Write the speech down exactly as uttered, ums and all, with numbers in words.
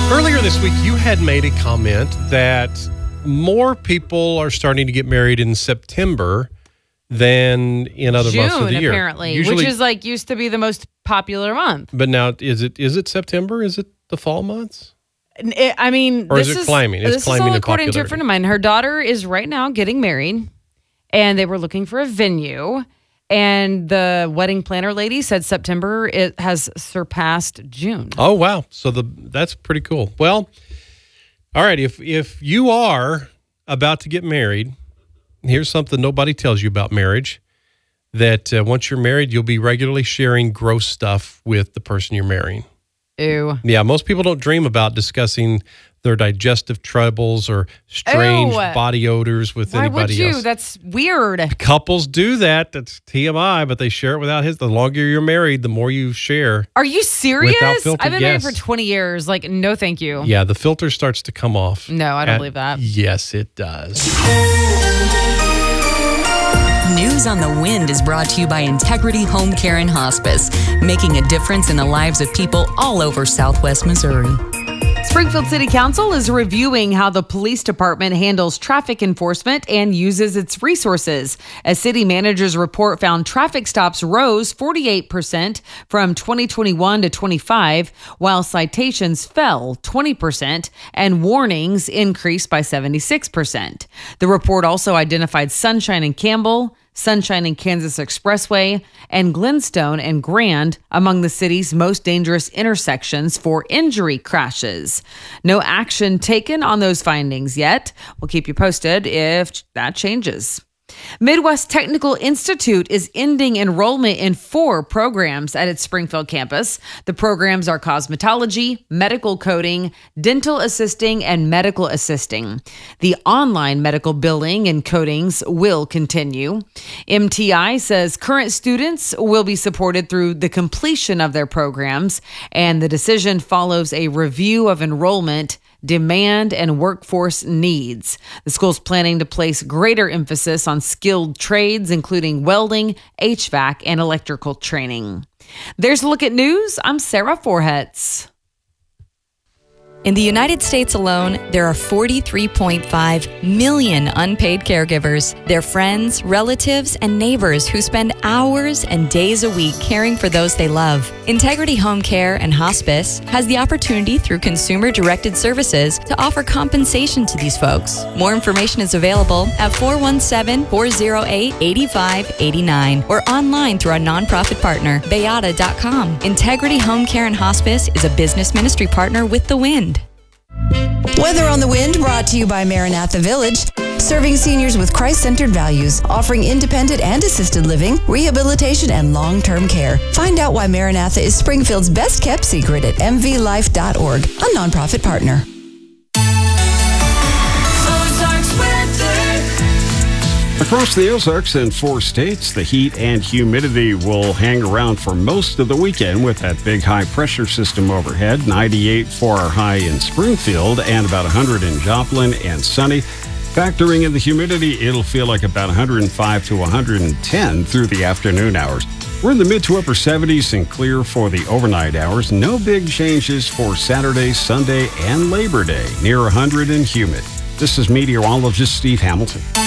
Earlier this week, you had made a comment that more people are starting to get married in September than in other June, months of the year. apparently, Usually, which is like used to be the most popular month. But now, is it is it September? Is it the fall months? It, I mean, Or this is it climbing? It's this climbing is all in according to a popularity. friend of mine. Her daughter is right now getting married, and they were looking for a venue. And the wedding planner lady said September it has surpassed June. Oh wow! So the that's pretty cool. Well, all right. If if you are about to get married, here's something nobody tells you about marriage: that uh, once you're married, you'll be regularly sharing gross stuff with the person you're marrying. Ew. Yeah, most people don't dream about discussing their digestive troubles or strange Ew. body odors with Why anybody would you? else. That's weird. Couples do that. That's T M I, but they share it without his. The longer you're married, the more you share. Are you serious? Without filter, I've been yes. married for twenty years. Like, no, thank you. Yeah, the filter starts to come off. No, I don't At- believe that. Yes, it does. News on the Wind is brought to you by Integrity Home Care and Hospice, making a difference in the lives of people all over Southwest Missouri. Springfield City Council is reviewing how the police department handles traffic enforcement and uses its resources. A city manager's report found traffic stops rose forty-eight percent from twenty twenty-one to twenty-five, while citations fell twenty percent and warnings increased by seventy-six percent. The report also identified Sunshine and Campbell, Sunshine and Kansas Expressway, and Glenstone and Grand among the city's most dangerous intersections for injury crashes. No action taken on those findings yet. We'll keep you posted if that changes. Midwest Technical Institute is ending enrollment in four programs at its Springfield campus. The programs are cosmetology, medical coding, dental assisting, and medical assisting. The online medical billing and codings will continue. M T I says current students will be supported through the completion of their programs, and the decision follows a review of enrollment, demand, and workforce needs. The school's planning to place greater emphasis on skilled trades, including welding, H V A C, and electrical training. There's a look at news. I'm Sarah Forhetz. In the United States alone, there are forty-three point five million unpaid caregivers. They're friends, relatives, and neighbors who spend hours and days a week caring for those they love. Integrity Home Care and Hospice has the opportunity through consumer-directed services to offer compensation to these folks. More information is available at four one seven, four oh eight, eight five eight nine or online through our nonprofit partner, Beata dot com. Integrity Home Care and Hospice is a business ministry partner with The Wind. Weather on the Wind brought to you by Maranatha Village, serving seniors with Christ-centered values, offering independent and assisted living, rehabilitation, and long-term care. Find out why Maranatha is Springfield's best-kept secret at m v life dot org, a nonprofit partner. Across the Ozarks and four states, the heat and humidity will hang around for most of the weekend with that big high-pressure system overhead. ninety-eight for our high in Springfield and about one hundred in Joplin and sunny. Factoring in the humidity, it'll feel like about one hundred five to one hundred ten through the afternoon hours. We're in the mid to upper seventies and clear for the overnight hours. No big changes for Saturday, Sunday, and Labor Day. Near one hundred and humid. This is meteorologist Steve Hamilton.